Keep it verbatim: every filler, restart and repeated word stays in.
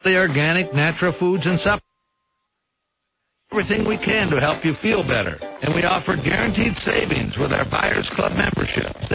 The organic, natural foods and supplements. Everything we can to help you feel better. And we offer guaranteed savings with our Buyers Club membership.